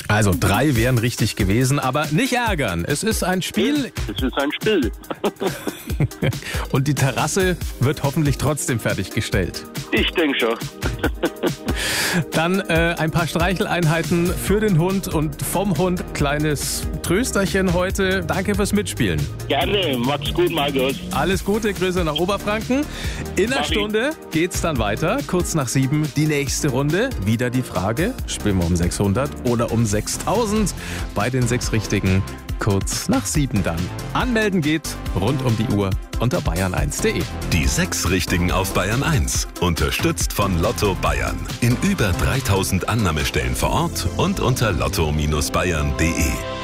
Also 3 wären richtig gewesen, aber nicht ärgern. Es ist ein Spiel. Es ist ein Spiel. Und die Terrasse wird hoffentlich trotzdem fertiggestellt. Ich denke schon. Dann ein paar Streicheleinheiten für den Hund und vom Hund. Kleines Trösterchen heute. Danke fürs Mitspielen. Gerne. Macht's gut, Markus. Alles Gute, Grüße nach Oberfranken. In einer Stunde geht's dann weiter. Kurz nach 7 die nächste Runde. Wieder die Frage, spielen wir um 600 oder um 6000? Bei den 6 Richtigen kurz nach 7 dann. Anmelden geht rund um die Uhr unter bayern1.de. Die 6 Richtigen auf Bayern 1. Unterstützt von Lotto Bayern. In über 3000 Annahmestellen vor Ort und unter lotto-bayern.de.